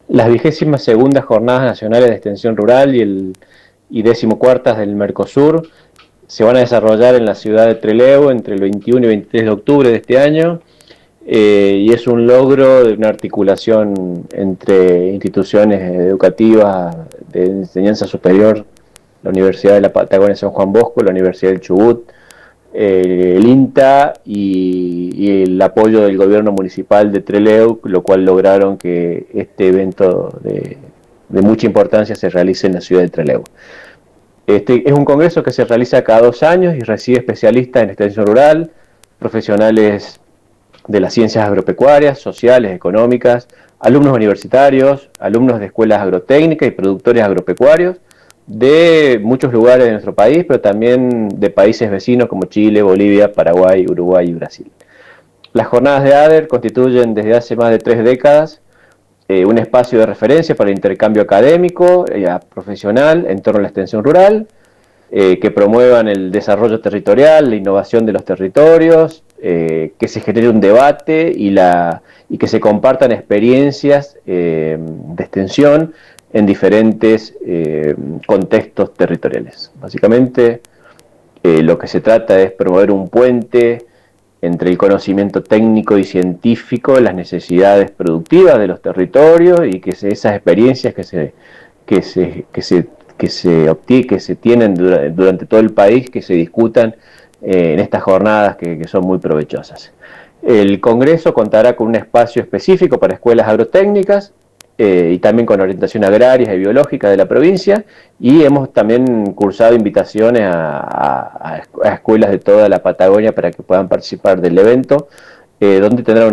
Las 22ª Jornadas Nacionales de Extensión Rural y 14ª del Mercosur se van a desarrollar en la ciudad de Trelew entre el 21 y 23 de octubre de este año, y es un logro de una articulación entre instituciones educativas de enseñanza superior, la Universidad de la Patagonia San Juan Bosco, la Universidad del Chubut, el INTA y el apoyo del gobierno municipal de Trelew, lo cual lograron que este evento de mucha importancia se realice en la ciudad de Trelew. Este es un congreso que se realiza cada 2 años y recibe especialistas en extensión rural, profesionales de las ciencias agropecuarias, sociales, económicas, alumnos universitarios, alumnos de escuelas agrotécnicas y productores agropecuarios de muchos lugares de nuestro país, pero también de países vecinos como Chile, Bolivia, Paraguay, Uruguay y Brasil. Las jornadas de ADER constituyen desde hace más de 3 décadas un espacio de referencia para el intercambio académico y profesional en torno a la extensión rural, que promuevan el desarrollo territorial, la innovación de los territorios, que se genere un debate y que se compartan experiencias de extensión en diferentes contextos territoriales. Básicamente, lo que se trata es promover un puente entre el conocimiento técnico y científico, las necesidades productivas de los territorios y que esas experiencias que se tienen durante todo el país, que se discutan en estas jornadas que son muy provechosas. El Congreso contará con un espacio específico para escuelas agrotécnicas y también con orientación agraria y biológica de la provincia, y hemos también cursado invitaciones a escuelas de toda la Patagonia para que puedan participar del evento, donde tendrán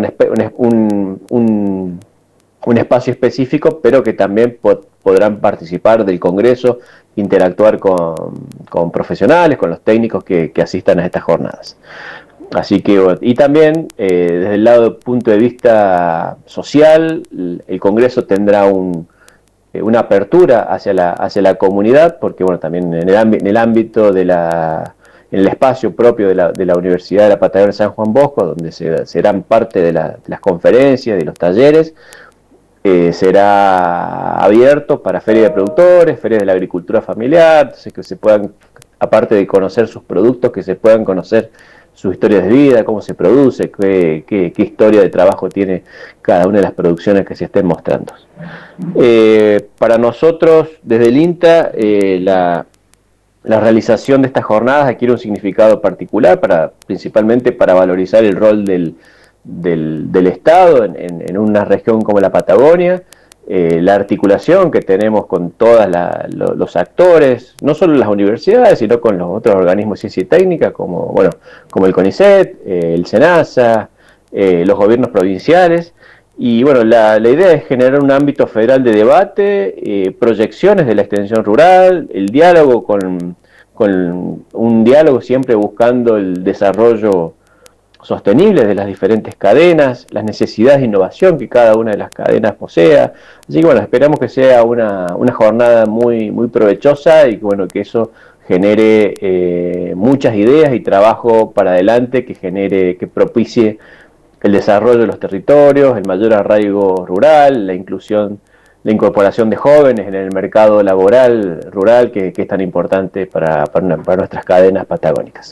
un espacio específico, pero que también podrán participar del Congreso, interactuar con profesionales, con los técnicos que asistan a estas jornadas. Así que, y también desde el lado punto de vista social, el Congreso tendrá una apertura hacia la comunidad, porque bueno, también en el ámbito en el espacio propio de la Universidad de la Patagonia San Juan Bosco, donde serán parte de las conferencias, de los talleres, será abierto para ferias de productores, ferias de la agricultura familiar, entonces que se puedan, aparte de conocer sus productos, que se puedan conocer sus historias de vida, cómo se produce, qué historia de trabajo tiene cada una de las producciones que se estén mostrando. Para nosotros, desde el INTA, la realización de estas jornadas adquiere un significado particular, principalmente para valorizar el rol del Estado en una región como la Patagonia, la articulación que tenemos con todos los actores, no solo las universidades, sino con los otros organismos de ciencia y técnica, como el CONICET, el SENASA, los gobiernos provinciales. Y bueno, la idea es generar un ámbito federal de debate, proyecciones de la extensión rural, el diálogo con un diálogo siempre buscando el desarrollo sostenibles de las diferentes cadenas, las necesidades de innovación que cada una de las cadenas posea. Así que bueno, esperamos que sea una jornada muy, muy provechosa y que bueno, que eso genere muchas ideas y trabajo para adelante, que propicie el desarrollo de los territorios, el mayor arraigo rural, la incorporación de jóvenes en el mercado laboral rural, que es tan importante para nuestras cadenas patagónicas.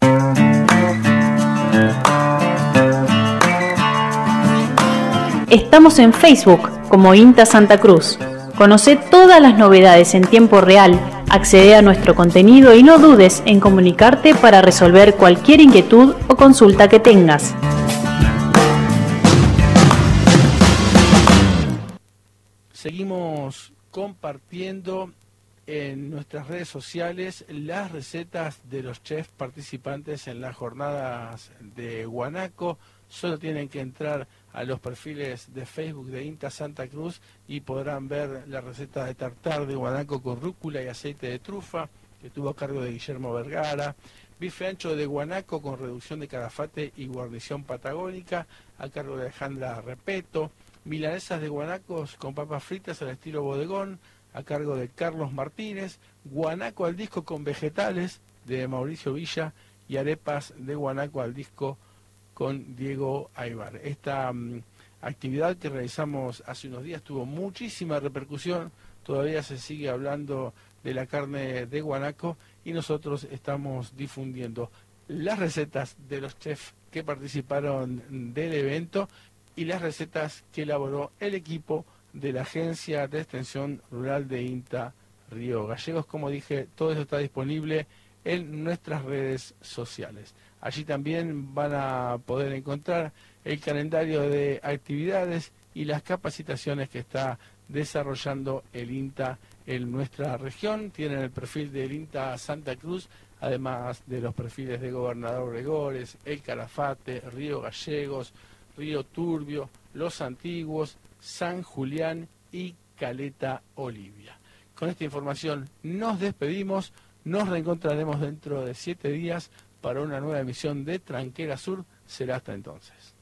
Estamos en Facebook como INTA Santa Cruz. Conoce todas las novedades en tiempo real, accede a nuestro contenido y no dudes en comunicarte para resolver cualquier inquietud o consulta que tengas. Seguimos compartiendo en nuestras redes sociales las recetas de los chefs participantes en las jornadas de Guanaco. Solo tienen que entrar a los perfiles de Facebook de INTA Santa Cruz y podrán ver la receta de tartar de Guanaco con rúcula y aceite de trufa, que tuvo a cargo de Guillermo Vergara, bife ancho de Guanaco con reducción de calafate y guarnición patagónica, a cargo de Alejandra Repeto, milanesas de guanacos con papas fritas al estilo bodegón, a cargo de Carlos Martínez, guanaco al disco con vegetales de Mauricio Villa y arepas de guanaco al disco con Diego Aybar. Esta actividad que realizamos hace unos días tuvo muchísima repercusión, todavía se sigue hablando de la carne de guanaco y nosotros estamos difundiendo las recetas de los chefs que participaron del evento y las recetas que elaboró el equipo de la Agencia de Extensión Rural de INTA Río Gallegos. Como dije, todo eso está disponible en nuestras redes sociales. Allí también van a poder encontrar el calendario de actividades y las capacitaciones que está desarrollando el INTA en nuestra región. Tienen el perfil del INTA Santa Cruz, además de los perfiles de Gobernador Gregores, El Calafate, Río Gallegos, Río Turbio, Los Antiguos, San Julián y Caleta Olivia. Con esta información nos despedimos, nos reencontraremos dentro de 7 días para una nueva emisión de Tranquera Sur. Será hasta entonces.